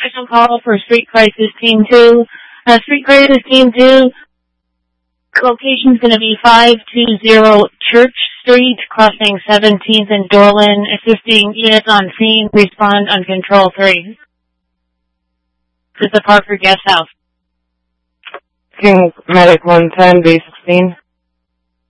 Special call for Street Crisis Team 2. Street Crisis Team 2, location's going to be 520 Church Street, crossing 17th and Dorland. Assisting units on scene, respond on Control 3. This is the Parker Guest House. King Medic 110, B16.